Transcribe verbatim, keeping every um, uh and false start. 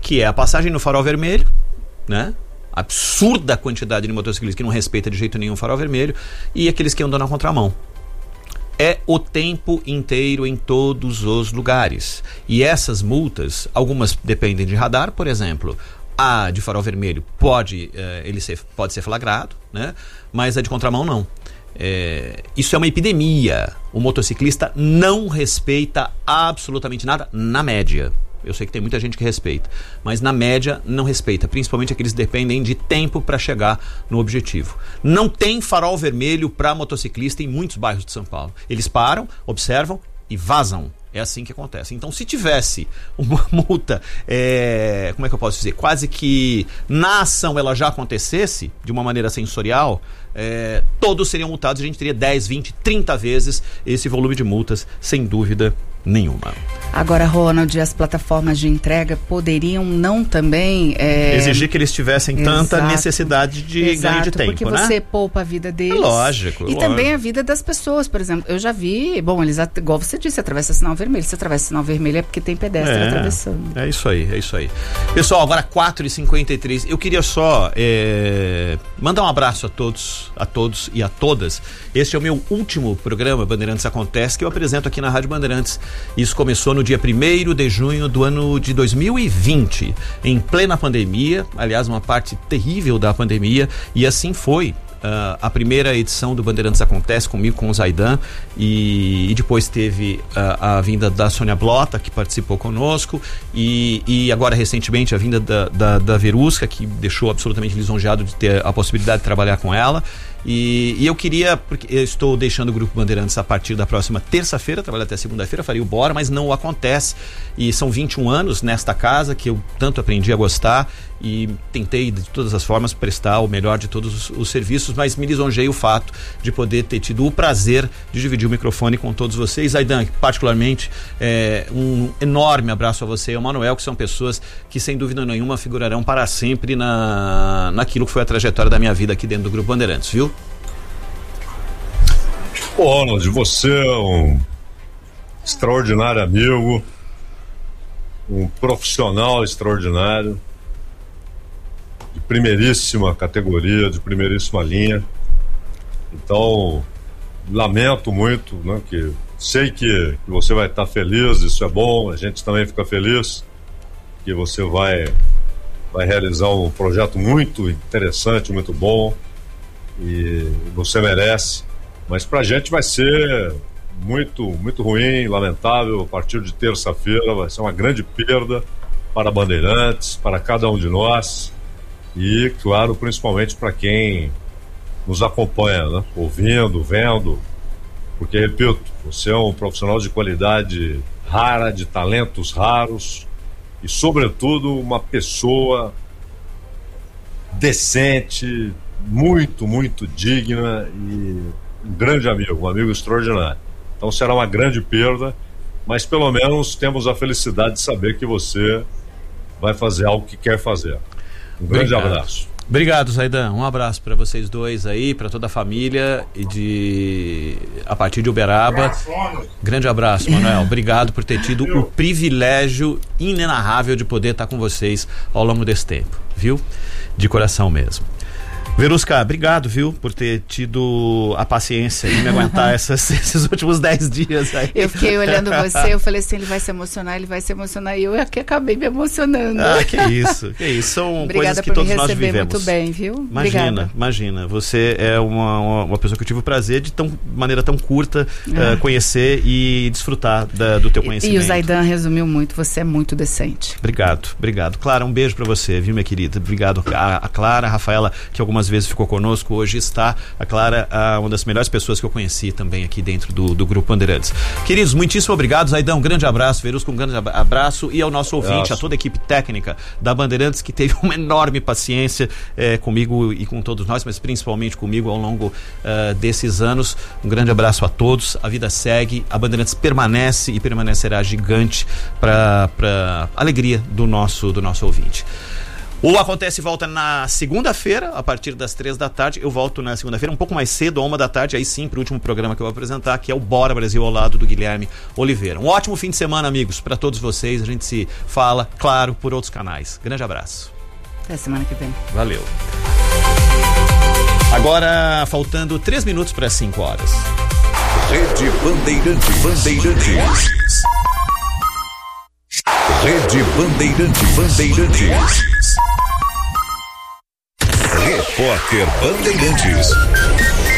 que é a passagem no farol vermelho, né? Absurda quantidade de motociclistas que não respeita de jeito nenhum o farol vermelho, e aqueles que andam na contramão. É o tempo inteiro em todos os lugares. E essas multas, algumas dependem de radar, por exemplo. A de farol vermelho pode, eh, ele ser, pode ser flagrado, né? Mas a de contramão não. É, isso é uma epidemia. O motociclista não respeita absolutamente nada, na média. Eu sei que tem muita gente que respeita, mas na média não respeita, principalmente aqueles que dependem de tempo para chegar no objetivo. Não tem farol vermelho para motociclista em muitos bairros de São Paulo. Eles param, observam e vazam. É assim que acontece. Então, se tivesse uma multa, é, como é que eu posso dizer? Quase que na ação ela já acontecesse, de uma maneira sensorial, é, todos seriam multados. A gente teria dez, vinte, trinta vezes esse volume de multas, sem dúvida nenhuma. Agora, Ronald, as plataformas de entrega poderiam não também... É... exigir que eles tivessem tanta Exato. necessidade de Exato, ganho de tempo, porque né? Porque você poupa a vida deles. É lógico. E lógico. também a vida das pessoas, por exemplo. Eu já vi, bom, eles, igual você disse, atravessa sinal vermelho. Se atravessa sinal vermelho é porque tem pedestre é, atravessando. É isso aí, é isso aí. Pessoal, agora quatro e cinquenta e três. Eu queria só é, mandar um abraço a todos, a todos e a todas. Este é o meu último programa Bandeirantes Acontece, que eu apresento aqui na Rádio Bandeirantes. Isso começou no dia primeiro de junho do ano de dois mil e vinte, em plena pandemia, aliás, uma parte terrível da pandemia, e assim foi. Uh, a primeira edição do Bandeirantes Acontece comigo, com o Zaidan, e, e depois teve uh, a vinda da Sônia Blota, que participou conosco, e, e agora recentemente a vinda da, da, da Verusca, que deixou absolutamente lisonjeado de ter a possibilidade de trabalhar com ela. E, e eu queria, porque eu estou deixando o Grupo Bandeirantes a partir da próxima terça-feira, trabalho até segunda-feira, faria o Bora, mas não acontece, e são vinte e um anos nesta casa que eu tanto aprendi a gostar e tentei de todas as formas prestar o melhor de todos os, os serviços, mas me lisonjei o fato de poder ter tido o prazer de dividir o microfone com todos vocês. Aidan, particularmente, é, um enorme abraço a você e ao Manuel, que são pessoas que sem dúvida nenhuma figurarão para sempre na, naquilo que foi a trajetória da minha vida aqui dentro do Grupo Bandeirantes, viu? Ô, Ronald, você é um extraordinário amigo, um profissional extraordinário, de primeiríssima categoria, de primeiríssima linha. Então, lamento muito, né, que sei que, que você vai estar feliz, isso é bom, a gente também fica feliz que você vai, vai realizar um projeto muito interessante, muito bom, e você merece, mas pra gente vai ser muito, muito ruim, lamentável. A partir de terça-feira vai ser uma grande perda para Bandeirantes, para cada um de nós e, claro, principalmente para quem nos acompanha, né? Ouvindo, vendo, porque, repito, você é um profissional de qualidade rara, de talentos raros e, sobretudo, uma pessoa decente, muito, muito digna e um grande amigo, um amigo extraordinário. Então será uma grande perda, mas pelo menos temos a felicidade de saber que você vai fazer algo que quer fazer. Um grande Obrigado. abraço. Obrigado, Zaidan. Um abraço para vocês dois aí, para toda a família e de a partir de Uberaba. Grande abraço, Manuel. Obrigado por ter tido o privilégio inenarrável de poder estar com vocês ao longo desse tempo, viu? De coração mesmo. Verusca, obrigado, viu, por ter tido a paciência de me aguentar essas, esses últimos dez dias aí. Eu fiquei olhando você, eu falei assim, ele vai se emocionar, ele vai se emocionar, e eu aqui acabei me emocionando. Ah, que isso, que isso, são Obrigada coisas que todos nós vivemos. Obrigada por me receber muito bem, viu? Imagina, Obrigada. imagina, você é uma, uma, uma pessoa que eu tive o prazer de tão maneira tão curta ah. uh, conhecer e desfrutar da, do teu conhecimento. E, e o Zaidan resumiu muito, você é muito decente. Obrigado, obrigado. Clara, um beijo pra você, viu, minha querida? Obrigado a, a Clara, a Rafaela, que algumas vezes ficou conosco, hoje está a Clara, a, uma das melhores pessoas que eu conheci também aqui dentro do, do Grupo Bandeirantes. Queridos, muitíssimo obrigado, Zaidan, um grande abraço, Verusca, um grande abraço, e ao nosso ouvinte, Nossa. a toda a equipe técnica da Bandeirantes, que teve uma enorme paciência eh, comigo e com todos nós, mas principalmente comigo ao longo uh, desses anos. Um grande abraço a todos, a vida segue, a Bandeirantes permanece e permanecerá gigante para para alegria do nosso, do nosso ouvinte. O Acontece volta na segunda-feira, a partir das três da tarde. Eu volto na segunda-feira, um pouco mais cedo, a uma da tarde, aí sim, para o último programa que eu vou apresentar, que é o Bora Brasil, ao lado do Guilherme Oliveira. Um ótimo fim de semana, amigos, para todos vocês. A gente se fala, claro, por outros canais. Grande abraço. Até semana que vem. Valeu. Agora, faltando três minutos para as cinco horas. Rede Bandeirantes. Bandeirantes. Rede Bandeirantes. Bandeirantes. Repórter Bandeirantes.